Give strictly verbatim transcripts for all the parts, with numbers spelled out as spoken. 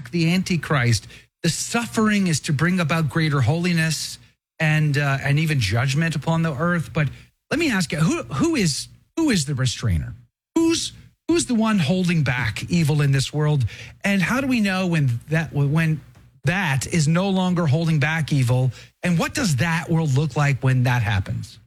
back the Antichrist, the suffering is to bring about greater holiness and uh, and even judgment upon the earth. But let me ask you, who who is who is the restrainer? Who's who's the one holding back evil in this world? And how do we know when that when that is no longer holding back evil? And what does that world look like when that happens?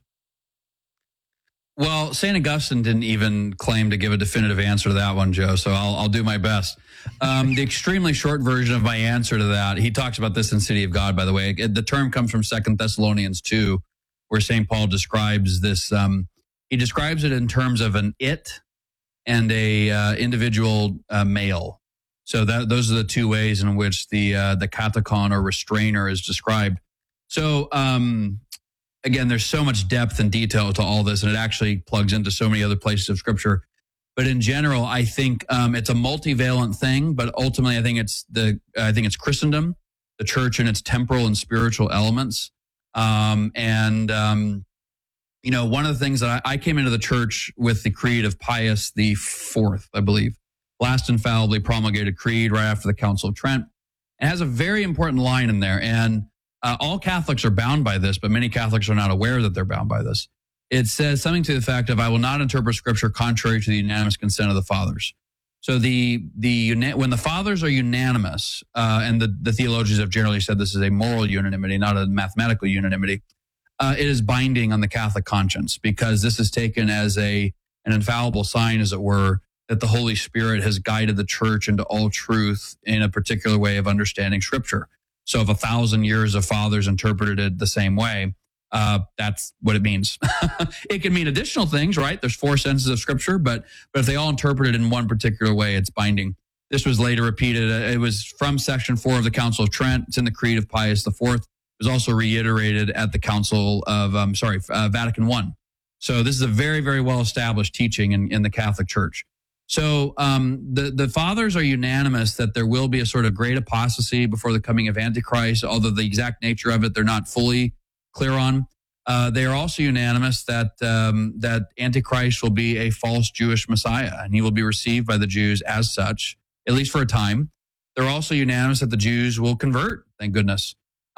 Well, Saint Augustine didn't even claim to give a definitive answer to that one, Joe, so I'll, I'll do my best. Um, the extremely short version of my answer to that, he talks about this in City of God, by the way. The term comes from Second Thessalonians two, where Saint Paul describes this. Um, he describes it in terms of an it and a uh, individual uh, male. So that those are the two ways in which the uh, the katakon or restrainer is described. So um, again, there's so much depth and detail to all this, and it actually plugs into so many other places of Scripture. But in general, I think um, it's a multivalent thing. But ultimately, I think it's the I think it's Christendom, the church, and its temporal and spiritual elements. Um, and um, you know, one of the things that I, I came into the church with the creed of Pius the Fourth, I believe, last infallibly promulgated creed right after the Council of Trent. It has a very important line in there, and uh, all Catholics are bound by this, but many Catholics are not aware that they're bound by this. It says something to the effect of, "I will not interpret Scripture contrary to the unanimous consent of the fathers." So the the when the fathers are unanimous, uh, and the, the theologians have generally said this is a moral unanimity, not a mathematical unanimity, uh, it is binding on the Catholic conscience, because this is taken as a an infallible sign, as it were, that the Holy Spirit has guided the church into all truth in a particular way of understanding Scripture. So if a thousand years of fathers interpreted it the same way, uh, that's what it means. It can mean additional things, right? There's four senses of Scripture, but but if they all interpret it in one particular way, it's binding. This was later repeated. It was from section four of the Council of Trent. It's in the Creed of Pius the Fourth. It was also reiterated at the Council of, um, sorry, uh, Vatican One. So this is a very, very well-established teaching in, in the Catholic Church. So um, the, the fathers are unanimous that there will be a sort of great apostasy before the coming of Antichrist, although the exact nature of it they're not fully clear on. Uh, they are also unanimous that um, that Antichrist will be a false Jewish Messiah, and he will be received by the Jews as such, at least for a time. They're also unanimous that the Jews will convert, thank goodness,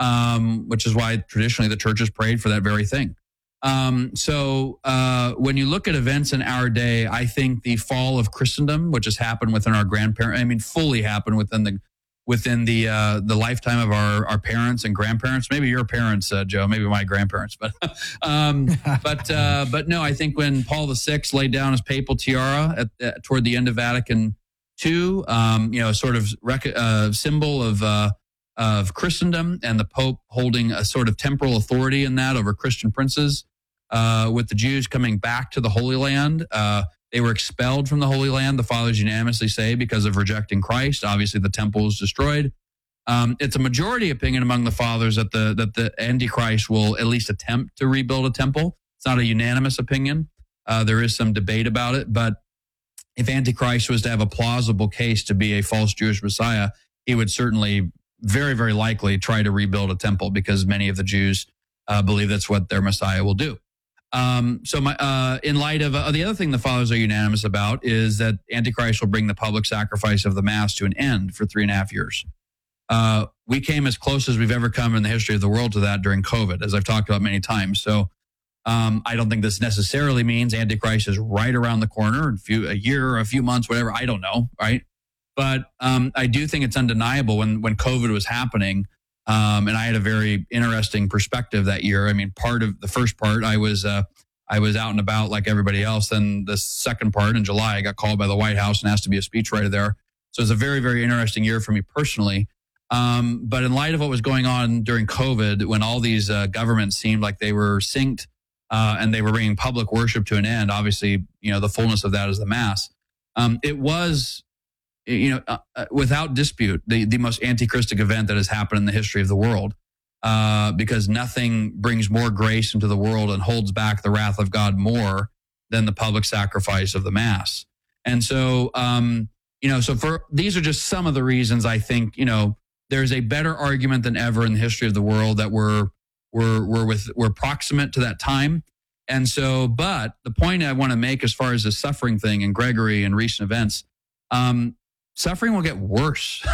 um, which is why traditionally the church has prayed for that very thing. Um, so, uh, when you look at events in our day, I think the fall of Christendom, which has happened within our grandparents, I mean, fully happened within the, within the, uh, the lifetime of our, our parents and grandparents, maybe your parents, uh, Joe, maybe my grandparents, but, um, but, uh, but no, I think when Paul the Sixth laid down his papal tiara at, at toward the end of Vatican Two, um, you know, sort of rec- uh, symbol of, uh, of Christendom, and the Pope holding a sort of temporal authority in that over Christian princes. Uh, with the Jews coming back to the Holy Land, uh, they were expelled from the Holy Land, the fathers unanimously say, because of rejecting Christ. Obviously, the temple was destroyed. Um, it's a majority opinion among the fathers that the that the Antichrist will at least attempt to rebuild a temple. It's not a unanimous opinion. Uh, there is some debate about it, but if Antichrist was to have a plausible case to be a false Jewish Messiah, he would certainly, very, very likely try to rebuild a temple, because many of the Jews uh, believe that's what their Messiah will do. Um, so my, uh, in light of uh, the other thing the fathers are unanimous about is that Antichrist will bring the public sacrifice of the Mass to an end for three and a half years. Uh, we came as close as we've ever come in the history of the world to that during COVID, as I've talked about many times. So um, I don't think this necessarily means Antichrist is right around the corner in a, few, a year or a few months, whatever. I don't know, right? But um, I do think it's undeniable when, when COVID was happening. Um, and I had a very interesting perspective that year. I mean, part of the first part, I was uh, I was out and about like everybody else. Then the second part in July, I got called by the White House and asked to be a speechwriter there. So it was a very, very interesting year for me personally. Um, but in light of what was going on during COVID, when all these uh, governments seemed like they were synced uh, and they were bringing public worship to an end, obviously, you know, the fullness of that is the Mass. Um, it was, you know, uh, without dispute, the, the most antichristic event that has happened in the history of the world, uh, because nothing brings more grace into the world and holds back the wrath of God more than the public sacrifice of the Mass. And so, um, you know, so for these are just some of the reasons I think, you know, there's a better argument than ever in the history of the world that we're we're we're with we're proximate to that time. And so, but the point I want to make as far as the suffering thing and Gregory and recent events, um, suffering will get worse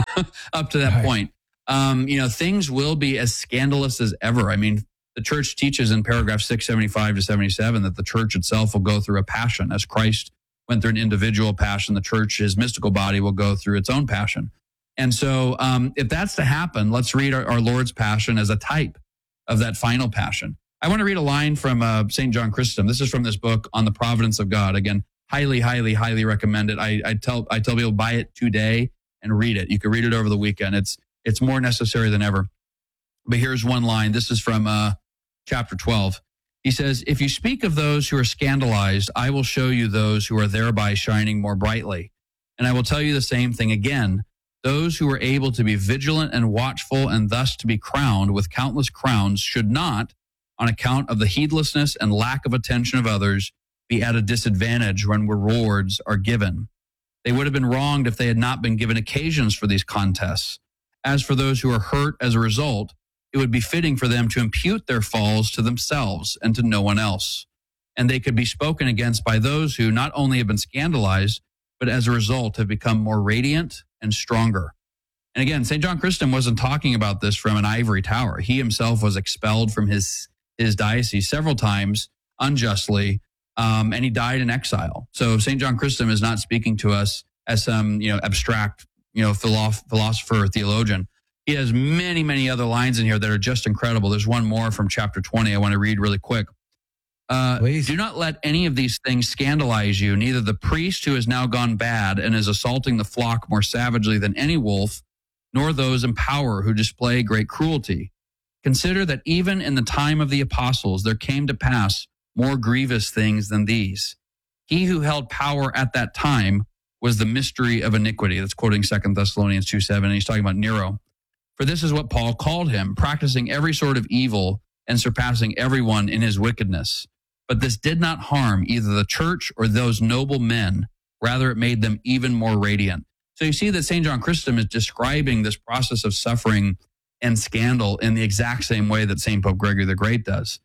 up to that Right. point. Um, you know, things will be as scandalous as ever. I mean, the church teaches in paragraph six seventy-five to seventy-seven that the church itself will go through a passion. As Christ went through an individual passion, the church, his mystical body, will go through its own passion. And so um, if that's to happen, let's read our, our Lord's passion as a type of that final passion. I want to read a line from uh, Saint John Chrysostom. This is from this book on the providence of God. Again, highly, highly, highly recommend it. I, I tell I tell people buy it today and read it. You can read it over the weekend. It's it's more necessary than ever. But here's one line. This is from uh, chapter twelve. He says, "If you speak of those who are scandalized, I will show you those who are thereby shining more brightly. And I will tell you the same thing again. Those who are able to be vigilant and watchful and thus to be crowned with countless crowns should not, on account of the heedlessness and lack of attention of others, be at a disadvantage when rewards are given. They would have been wronged if they had not been given occasions for these contests. As for those who are hurt as a result, it would be fitting for them to impute their falls to themselves and to no one else. And they could be spoken against by those who not only have been scandalized, but as a result have become more radiant and stronger." And again, Saint John Chrysostom wasn't talking about this from an ivory tower. He himself was expelled from his, his diocese several times unjustly, um, and he died in exile. So Saint John Chrysostom is not speaking to us as some, you know, abstract, you know, philosoph- philosopher or theologian. He has many, many other lines in here that are just incredible. There's one more from chapter twenty I want to read really quick. Uh, do not let any of these things scandalize you, neither the priest who has now gone bad and is assaulting the flock more savagely than any wolf, nor those in power who display great cruelty. Consider that even in the time of the apostles, there came to pass more grievous things than these. He who held power at that time was the mystery of iniquity. That's quoting Second Thessalonians two seven, and he's talking about Nero. For this is what Paul called him, practicing every sort of evil and surpassing everyone in his wickedness. But this did not harm either the church or those noble men. Rather, it made them even more radiant. So you see that Saint John Chrysostom is describing this process of suffering and scandal in the exact same way that Saint Pope Gregory the Great does.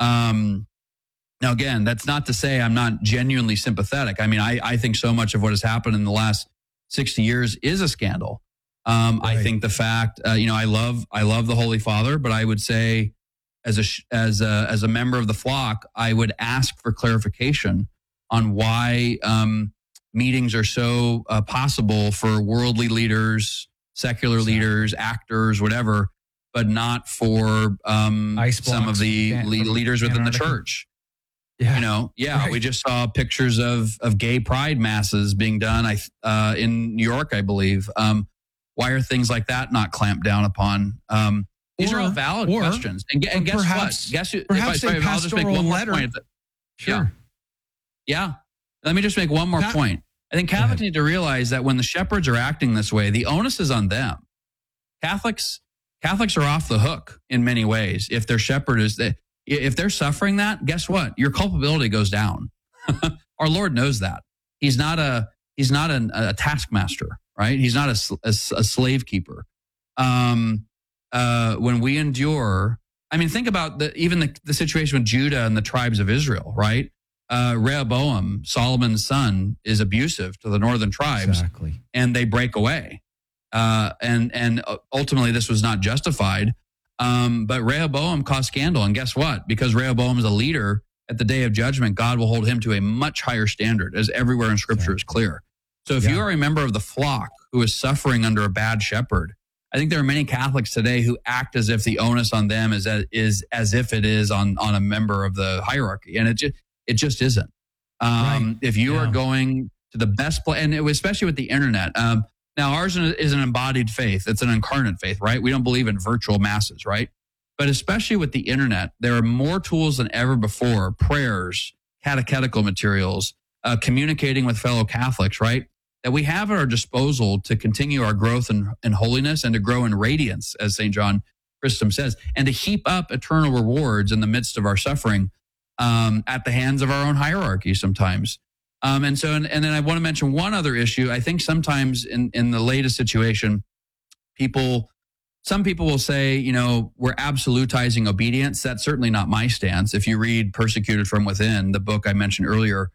Um, now, again, that's not to say I'm not genuinely sympathetic. I mean, I, I think so much of what has happened in the last sixty years is a scandal. Um, right. I think the fact, uh, you know, I love I love the Holy Father, but I would say, as a as a as a member of the flock, I would ask for clarification on why um, meetings are so uh, possible for worldly leaders, secular exactly. leaders, actors, whatever, but not for um, some of the le- leaders within Antarctica. The church. Yeah. You know, yeah, right. We just saw pictures of of gay pride masses being done I, uh, in New York, I believe. Um, why are things like that not clamped down upon? Um, these or, are all valid or, questions. And, and guess perhaps, what? Guess perhaps if I, a I'll just make one more letter. point. Sure. Yeah. yeah. Let me just make one more that, point. I think Catholics need to realize that when the shepherds are acting this way, the onus is on them. Catholics, Catholics are off the hook in many ways. If their shepherd is, if they're suffering that, guess what? Your culpability goes down. Our Lord knows that. He's not a, he's not an, a taskmaster, right? He's not a, a, a slave keeper. Um, uh, when we endure, I mean, think about the, even the, the situation with Judah and the tribes of Israel, right? Uh, Rehoboam, Solomon's son, is abusive to the northern tribes, exactly. and they break away. Uh, and and ultimately, this was not justified. Um, but Rehoboam caused scandal, and guess what? Because Rehoboam is a leader, at the day of judgment, God will hold him to a much higher standard, as everywhere in Scripture exactly. is clear. So if yeah. you are a member of the flock who is suffering under a bad shepherd, I think there are many Catholics today who act as if the onus on them is as, is as if it is on on a member of the hierarchy, and it just it just isn't. Um, right. If you yeah. are going to the best place, and it, especially with the internet. Um, now, ours is an embodied faith; it's an incarnate faith, right? We don't believe in virtual masses, right? But especially with the internet, there are more tools than ever before: prayers, catechetical materials, uh, communicating with fellow Catholics, right? That we have at our disposal to continue our growth in, in holiness and to grow in radiance, as Saint John Chrysostom says, and to heap up eternal rewards in the midst of our suffering um, at the hands of our own hierarchy sometimes. Um, and so, and, and then I want to mention one other issue. I think sometimes in, in the latest situation, people, some people will say, you know, we're absolutizing obedience. That's certainly not my stance. If you read Persecuted from Within, the book I mentioned earlier,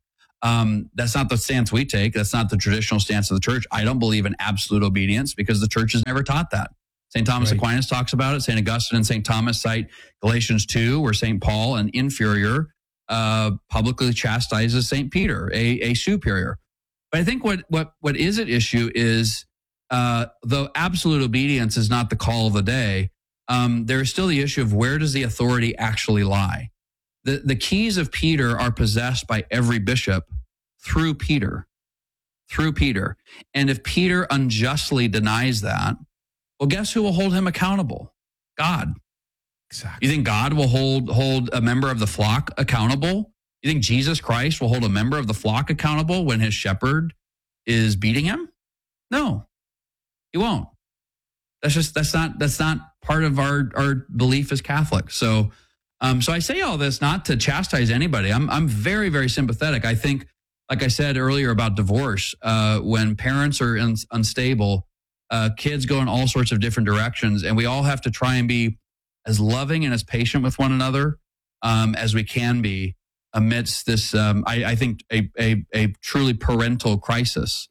Um, that's not the stance we take. That's not the traditional stance of the church. I don't believe in absolute obedience because the church has never taught that. Saint Thomas Right. Aquinas talks about it. Saint Augustine and Saint Thomas cite Galatians two, where Saint Paul, an inferior, uh, publicly chastises Saint Peter, a, a superior. But I think what what what is at issue is, uh, though absolute obedience is not the call of the day, um, there is still the issue of where does the authority actually lie? The, the keys of Peter are possessed by every bishop through Peter, through Peter. And if Peter unjustly denies that, well, guess who will hold him accountable? God. Exactly. You think God will hold, hold a member of the flock accountable? You think Jesus Christ will hold a member of the flock accountable when his shepherd is beating him? No, he won't. That's just, that's not, that's not part of our, our belief as Catholics. So, Um, so I say all this not to chastise anybody. I'm I'm very, very sympathetic. I think, like I said earlier about divorce, uh, when parents are un- unstable, uh, kids go in all sorts of different directions, and we all have to try and be as loving and as patient with one another um, as we can be amidst this, um, I, I think, a, a, a truly parental crisis.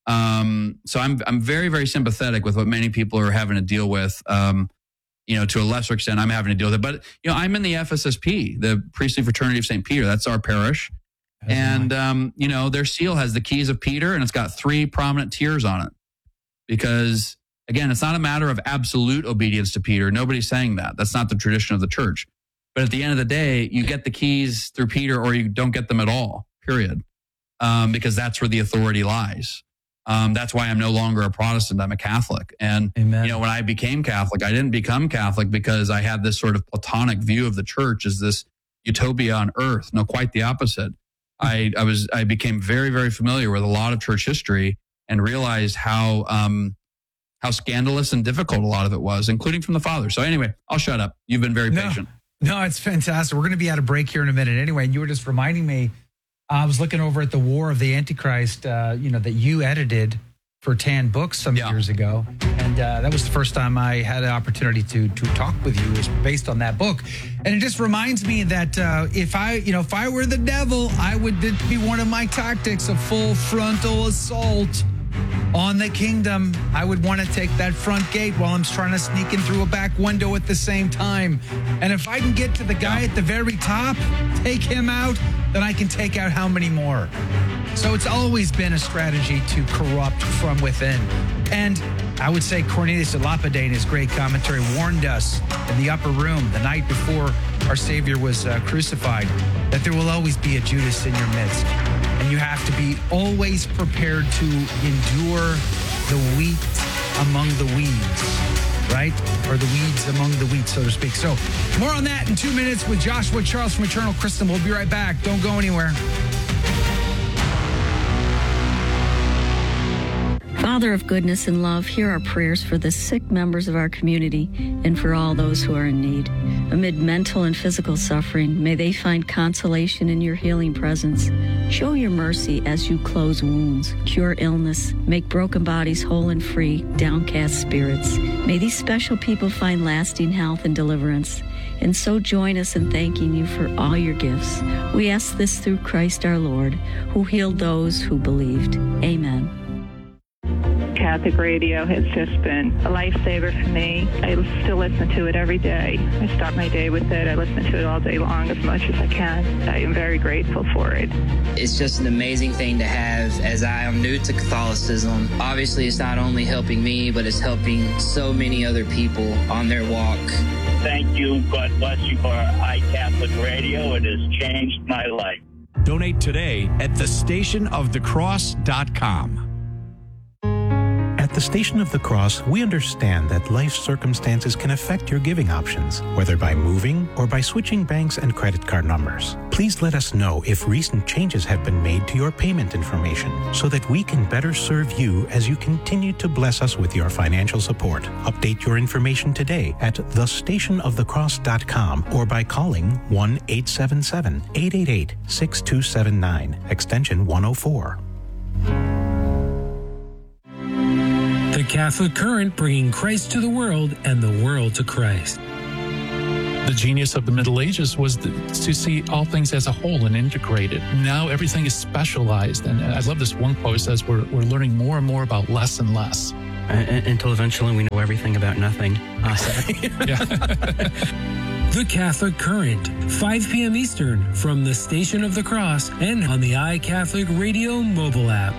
Um, so I'm I'm very, very sympathetic with what many people are having to deal with. Um, You know, to a lesser extent, I'm having to deal with it. But, you know, I'm in the F S S P, the Priestly Fraternity of Saint Peter. That's our parish. That's and, um, you know, their seal has the keys of Peter, and it's got three prominent tiers on it. Because, again, it's not a matter of absolute obedience to Peter. Nobody's saying that. That's not the tradition of the church. But at the end of the day, you get the keys through Peter or you don't get them at all, period. Um, because that's where the authority lies. Um, that's why I'm no longer a Protestant. I'm a Catholic. And, Amen. you know, when I became Catholic, I didn't become Catholic because I had this sort of Platonic view of the church as this utopia on earth. No, quite the opposite. I, I was, I became very, very familiar with a lot of church history and realized how, um, how scandalous and difficult a lot of it was, including from the fathers. So anyway, I'll shut up. You've been very No. patient. No, it's fantastic. We're going to be at a break here in a minute anyway. And you were just reminding me, I was looking over at the War of the Antichrist, uh, you know, that you edited for Tan Books some Yeah. years ago. And uh, that was the first time I had an opportunity to to talk with you, was based on that book. And it just reminds me that uh, if I, you know, if I were the devil, I would be one of my tactics, a full frontal assault on the kingdom. I would want to take that front gate while I'm trying to sneak in through a back window at the same time. And if I can get to the guy at the very top, take him out, then I can take out how many more? So it's always been a strategy to corrupt from within. And I would say Cornelius de Lapide in his great commentary warned us in the upper room the night before our Savior was uh, crucified that there will always be a Judas in your midst. And you have to be always prepared to endure the wheat among the weeds, right? Or the weeds among the wheat, so to speak. So more on that in two minutes with Joshua Charles from Eternal Christendom. We'll be right back. Don't go anywhere. Father of goodness and love, hear our prayers for the sick members of our community and for all those who are in need. Amid mental and physical suffering, may they find consolation in your healing presence. Show your mercy as you close wounds, cure illness, make broken bodies whole and free, downcast spirits. May these special people find lasting health and deliverance. And so join us in thanking you for all your gifts. We ask this through Christ our Lord, who healed those who believed. Amen. Catholic radio has just been a lifesaver for me. I still listen to it every day. I start my day with it. I listen to it all day long as much as I can. I am very grateful for it. It's just an amazing thing to have, as I am new to Catholicism. Obviously, it's not only helping me, but it's helping so many other people on their walk. Thank you. God bless you for iCatholic Radio. It has changed my life. Donate today at the station of the cross dot com. At the Station of the Cross, we understand that life circumstances can affect your giving options, whether by moving or by switching banks and credit card numbers. Please let us know if recent changes have been made to your payment information so that we can better serve you as you continue to bless us with your financial support. Update your information today at the station of the cross dot com or by calling one eight seven seven, eight eight eight, six two seven nine, extension one oh four. The Catholic Current, bringing Christ to the world and the world to Christ. The genius of the Middle Ages was the, to see all things as a whole and integrated. Now everything is specialized. And I love this one quote. It says we're, we're learning more and more about less and less. Uh, until eventually we know everything about nothing. Uh, The Catholic Current, five p.m. Eastern, from the Station of the Cross and on the iCatholic Radio mobile app.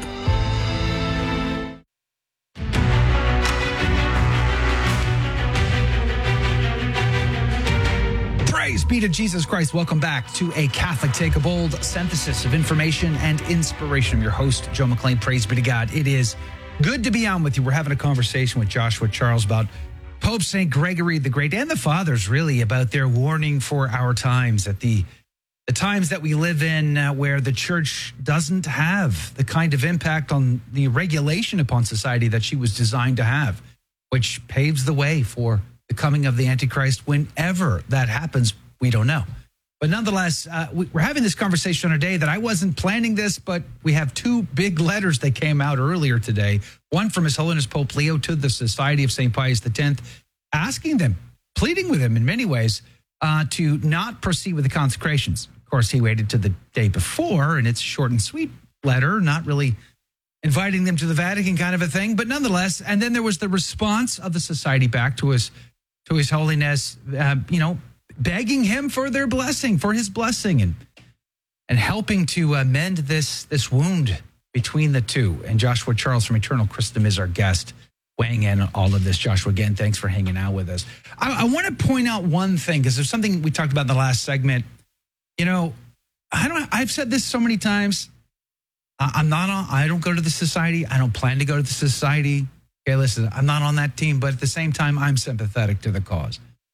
Praise be to Jesus Christ. Welcome back to A Catholic Take a Bold, synthesis of information and inspiration. I'm your host, Joe McLean. Praise be to God. It is good to be on with you. We're having a conversation with Joshua Charles about Pope Saint Gregory the Great and the Fathers, really, about their warning for our times, at the the times that we live in, uh, where the church doesn't have the kind of impact on the regulation upon society that she was designed to have, which paves the way for the coming of the Antichrist. Whenever that happens, we don't know. But nonetheless, uh, we, we're having this conversation on a day that I wasn't planning this, but we have two big letters that came out earlier today. One from His Holiness Pope Leo to the Society of Saint Pius X, asking them, pleading with him in many ways, uh, to not proceed with the consecrations. Of course, he waited to the day before, and it's a short and sweet letter, not really inviting them to the Vatican kind of a thing, but nonetheless. And then there was the response of the society back to his, to His Holiness, uh, you know, begging him for their blessing, for his blessing, and and helping to uh, mend this this wound between the two. And Joshua Charles from Eternal Christendom is our guest, weighing in on all of this. Joshua, again, thanks for hanging out with us. I, I want to point out one thing, because there's something we talked about in the last segment. You know, I don't. I've said this so many times. I, I'm not on. I don't go to the society. I don't plan to go to the society. Okay, listen, I'm not on that team, but at the same time, I'm sympathetic to the cause.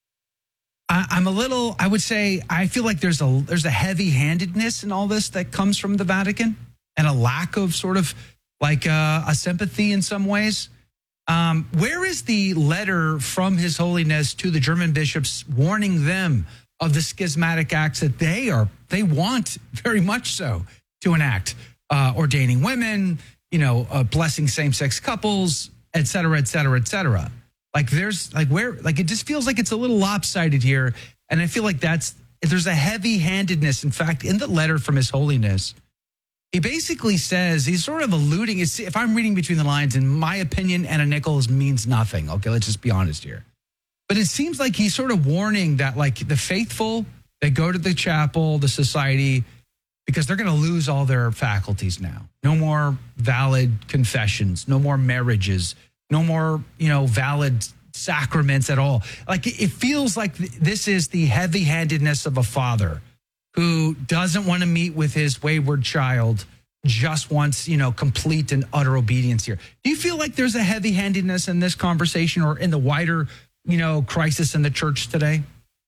I'm a little, I would say, I feel like there's a there's a heavy-handedness in all this that comes from the Vatican, and a lack of sort of like uh, a sympathy in some ways. Um, where is the letter from His Holiness to the German bishops warning them of the schismatic acts that they are they want very much so to enact, uh, ordaining women, you know, uh, blessing same-sex couples, et cetera, et cetera, et cetera. Like there's like where like it just feels like it's a little lopsided here. And I feel like that's there's a heavy handedness. In fact, in the letter from His Holiness, he basically says, he's sort of alluding, if I'm reading between the lines, in my opinion, Anna Nichols means nothing. Okay, let's just be honest here. But it seems like he's sort of warning that like the faithful that go to the chapel, the society, because they're going to lose all their faculties now. No more valid confessions, no more marriages, no more, you know, valid sacraments at all. Like it feels like this is the heavy-handedness of a father who doesn't want to meet with his wayward child, just wants, you know, complete and utter obedience here. Do you feel like there's a heavy-handedness in this conversation or in the wider, you know, crisis in the church today?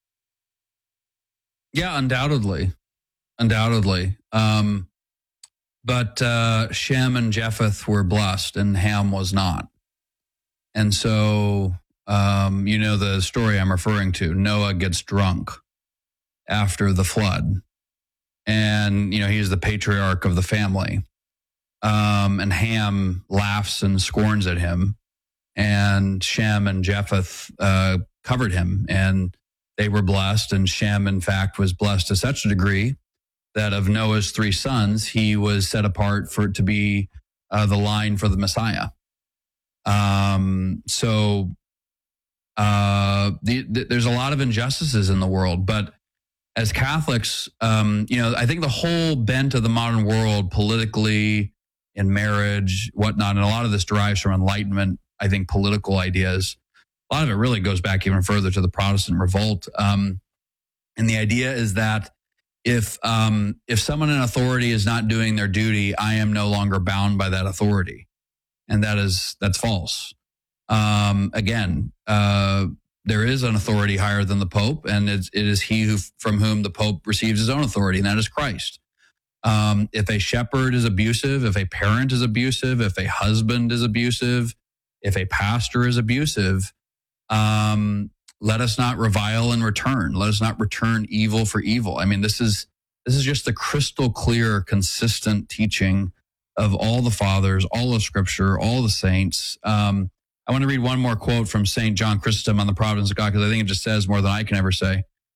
Yeah, undoubtedly. Undoubtedly. Um, but uh, Shem and Japheth were blessed and Ham was not. And so, um, you know, the story I'm referring to, Noah gets drunk after the flood. And, you know, he's the patriarch of the family. Um, and Ham laughs and scorns at him. And Shem and Japheth uh, covered him. And they were blessed. And Shem, in fact, was blessed to such a degree that of Noah's three sons, he was set apart for to be uh, the line for the Messiah. Um, so, uh, the, the, there's a lot of injustices in the world, but as Catholics, um, you know, I think the whole bent of the modern world politically, in marriage, whatnot, and a lot of this derives from Enlightenment, I think, political ideas. A lot of it really goes back even further to the Protestant revolt. Um, and the idea is that if, um, if someone in authority is not doing their duty, I am no longer bound by that authority. And that is, that's false. Um, again, uh, there is an authority higher than the Pope, and it's, it is he who, from whom the Pope receives his own authority, and that is Christ. Um, if a shepherd is abusive, if a parent is abusive, if a husband is abusive, if a pastor is abusive, um, let us not revile in return. Let us not return evil for evil. I mean, this is, this is just the crystal clear, consistent teaching of all the fathers, all of Scripture, all the saints. Um, I want to read one more quote from Saint John Chrysostom on the Providence of God, because I think it just says more than I can ever say.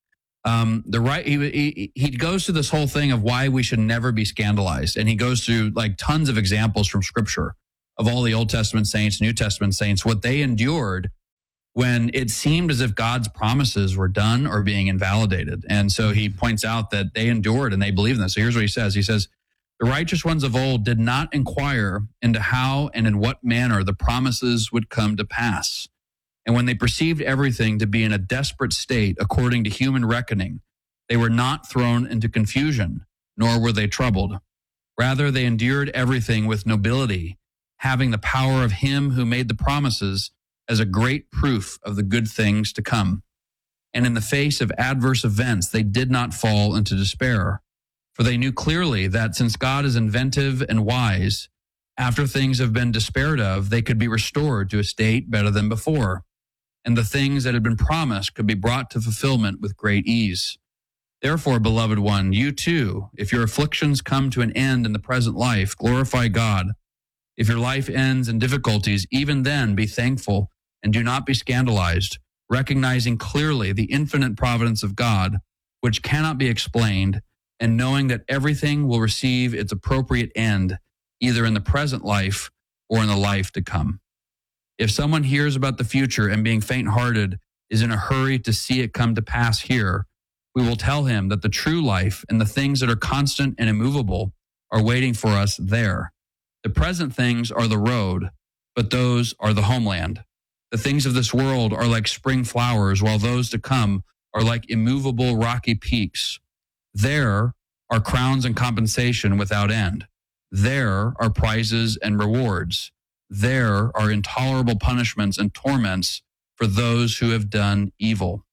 Um, the right, he, he he goes through this whole thing of why we should never be scandalized, and he goes through like tons of examples from Scripture of all the Old Testament saints, New Testament saints, what they endured when it seemed as if God's promises were done or being invalidated. And so he points out that they endured and they believed in this. So here's what he says. He says, the righteous ones of old did not inquire into how and in what manner the promises would come to pass. And when they perceived everything to be in a desperate state according to human reckoning, they were not thrown into confusion, nor were they troubled. Rather, they endured everything with nobility, having the power of him who made the promises as a great proof of the good things to come. And in the face of adverse events, they did not fall into despair, for they knew clearly that since God is inventive and wise, after things have been despaired of, they could be restored to a state better than before, and the things that had been promised could be brought to fulfillment with great ease. Therefore, beloved one, you too, if your afflictions come to an end in the present life, glorify God. If your life ends in difficulties, even then be thankful and do not be scandalized, recognizing clearly the infinite providence of God, which cannot be explained, and knowing that everything will receive its appropriate end, either in the present life or in the life to come. If someone hears about the future and being faint-hearted is in a hurry to see it come to pass here, we will tell him that the true life and the things that are constant and immovable are waiting for us there. The present things are the road, but those are the homeland. The things of this world are like spring flowers, while those to come are like immovable rocky peaks. There are crowns and compensation without end. There are prizes and rewards. There are intolerable punishments and torments for those who have done evil.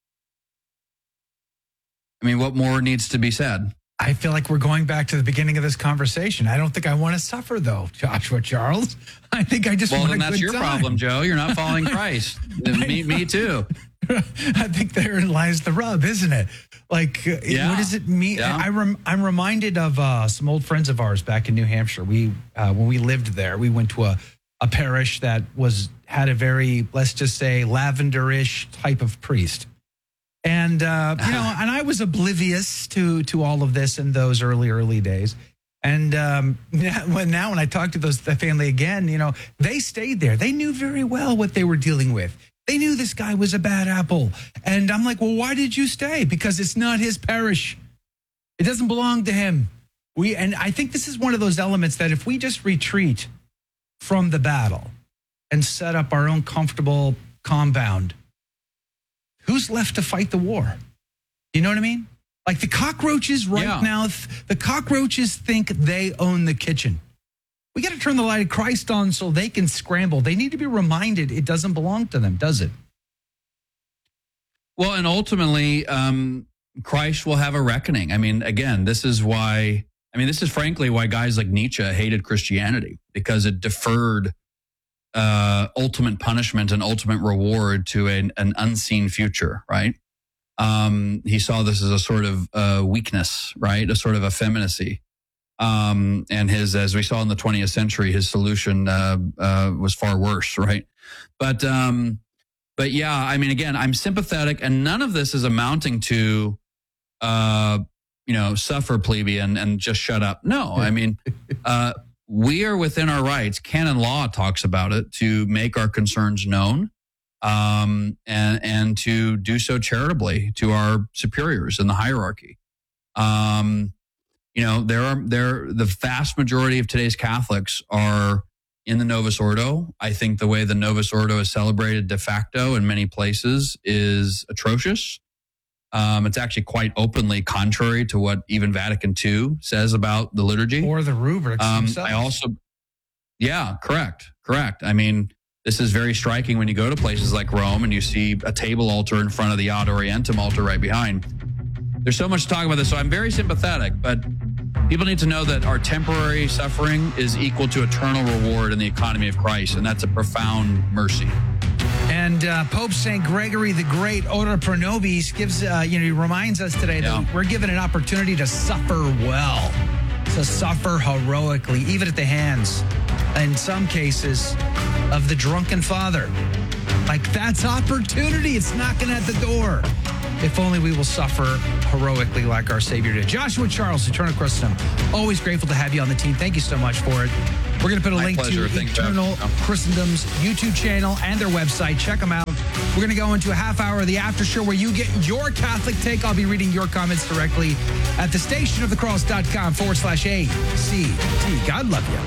I mean, what more needs to be said? I feel like we're going back to the beginning of this conversation. I don't think I want to suffer, though, Joshua Charles. I think I just well, want then a that's good your time. problem, Joe. You're not following Christ. me, me too. I think therein lies the rub, isn't it? Like, uh, Yeah. what does it mean? Yeah. I rem- I'm reminded of uh, some old friends of ours back in New Hampshire. We, uh, when we lived there, we went to a, a parish that was had a very, let's just say, lavender-ish type of priest. And, uh, you know, and I was oblivious to to all of this in those early, early days. And um, now, when, now when I talk to those the family again, you know, they stayed there. They knew very well what they were dealing with. They knew this guy was a bad apple. And I'm like, well, why did you stay? Because it's not his parish. It doesn't belong to him. We And I think this is one of those elements that if we just retreat from the battle and set up our own comfortable compound, who's left to fight the war? You know what I mean? Like the cockroaches right Yeah. now, th- the cockroaches think they own the kitchen. We got to turn the light of Christ on so they can scramble. They need to be reminded it doesn't belong to them, does it? Well, and ultimately, um, Christ will have a reckoning. I mean, again, this is why, I mean, this is frankly why guys like Nietzsche hated Christianity, because it deferred uh, ultimate punishment and ultimate reward to an, an unseen future, right? Um, he saw this as a sort of uh, weakness, right? A sort of effeminacy. Um, and his, as we saw in the twentieth century, his solution uh, uh, was far worse, right? But, um, but yeah, I mean, again, I'm sympathetic, and none of this is amounting to, uh, you know, suffer plebeian and just shut up. No, I mean, uh, we are within our rights. Canon law talks about it, to make our concerns known, um, and and to do so charitably to our superiors in the hierarchy. Um, you know, there are there the vast majority of today's Catholics are in the Novus Ordo. I think the way the Novus Ordo is celebrated de facto in many places is atrocious. Um, it's actually quite openly contrary to what even Vatican Two says about the liturgy. Or the rubrics Um, themselves. I also, yeah, correct, correct. I mean, this is very striking when you go to places like Rome and you see a table altar in front of the Ad Orientem altar right behind. There's so much to talk about this, so I'm very sympathetic, but people need to know that our temporary suffering is equal to eternal reward in the economy of Christ, and that's a profound mercy. And uh, Pope Saint Gregory the Great, Ora pro nobis, gives, uh, you know, he reminds us today Yeah. that we're given an opportunity to suffer well, to suffer heroically, even at the hands, in some cases, of the drunken father. Like, that's opportunity. It's knocking at the door. If only we will suffer heroically like our Savior did. Joshua Charles, Eternal Christendom. Always grateful to have you on the team. Thank you so much for it. We're going to put a My link pleasure. to Thank you. Eternal Christendom's YouTube channel and their website. Check them out. We're going to go into a half hour of the after show where you get your Catholic take. I'll be reading your comments directly at thestationofthecross.com forward slash A C T. God love you.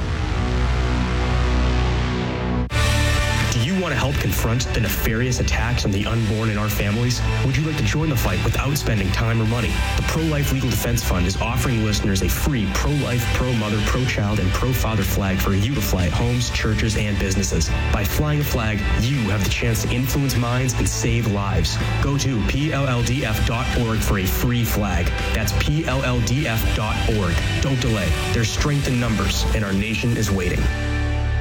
Do you want to help confront the nefarious attacks on the unborn in our families? Would you like to join the fight without spending time or money? The Pro-Life Legal Defense Fund is offering listeners a free pro-life, pro-mother, pro-child, and pro-father flag for you to fly at homes, churches, and businesses. By flying a flag, you have the chance to influence minds and save lives. Go to P L L D F dot org for a free flag. That's P L L D F dot org. Don't delay. There's strength in numbers, and our nation is waiting.